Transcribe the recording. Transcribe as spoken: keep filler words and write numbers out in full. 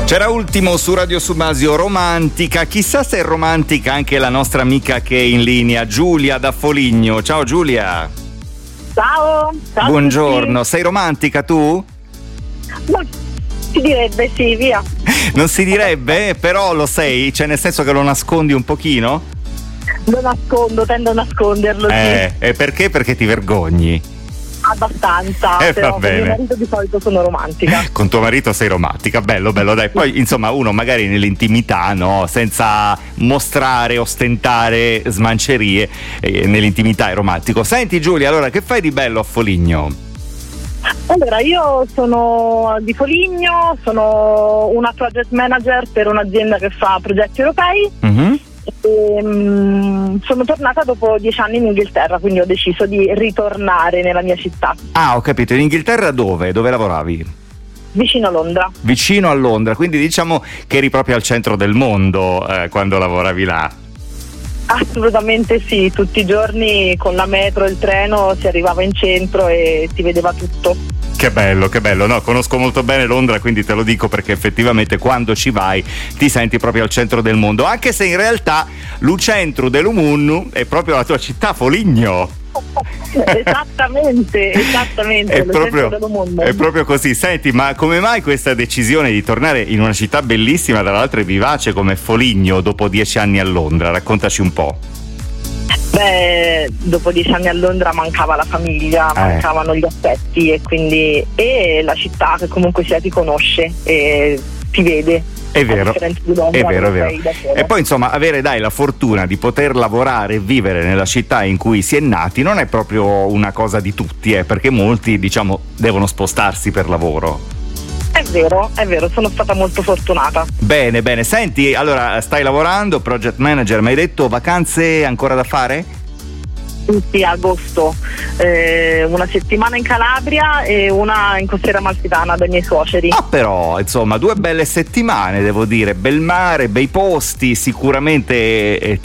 C'era Ultimo su Radio Subasio, romantica. Chissà se è romantica anche la nostra amica che è in linea, Giulia da Foligno. Ciao Giulia. Ciao. Ciao. Buongiorno, sei romantica tu? No, si direbbe sì, via. Non si direbbe, però lo sei, cioè nel senso che lo nascondi un pochino? Lo nascondo, tendo a nasconderlo. Eh, sì. e perché? Perché ti vergogni? Abbastanza, Eh, però va con bene. mio marito di solito sono romantica. Con tuo marito sei romantica, bello, bello, dai. Poi insomma uno magari nell'intimità, no? Senza mostrare, ostentare smancerie, eh, nell'intimità è romantico. Senti Giulia, allora che fai di bello a Foligno? Allora, io sono di Foligno, sono una project manager per un'azienda che fa progetti europei. Mm-hmm. E, um, sono tornata dopo dieci anni in Inghilterra, quindi ho deciso di ritornare nella mia città. Ah, ho capito. In Inghilterra dove? Dove lavoravi? Vicino a Londra. Vicino a Londra, quindi diciamo che eri proprio al centro del mondo eh, quando lavoravi là. Assolutamente sì, tutti i giorni con la metro e il treno si arrivava in centro e si vedeva tutto. Che bello, che bello, no, conosco molto bene Londra, quindi te lo dico perché effettivamente quando ci vai ti senti proprio al centro del mondo, anche se in realtà l'ucentro dell'Umunnu è proprio la tua città, Foligno. Esattamente, esattamente, è lo proprio, centro del mondo. è proprio così. Senti, ma come mai questa decisione di tornare in una città bellissima, tra l'altro vivace come Foligno, dopo dieci anni a Londra? Raccontaci un po'. Beh, dopo dieci anni a Londra mancava la famiglia, eh. mancavano gli affetti e quindi e la città che comunque sia ti conosce e ti vede. È vero, è vero, è vero. E poi insomma avere dai la fortuna di poter lavorare e vivere nella città in cui si è nati non è proprio una cosa di tutti, eh, perché molti diciamo devono spostarsi per lavoro. È vero, è vero, sono stata molto fortunata. Bene, bene. Senti, allora stai lavorando, project manager, mi hai detto vacanze ancora da fare? Tutti a agosto, eh, una settimana in Calabria e una in Costiera Amalfitana dai miei suoceri. Ah, però insomma due belle settimane, devo dire, bel mare, bei posti, sicuramente eh,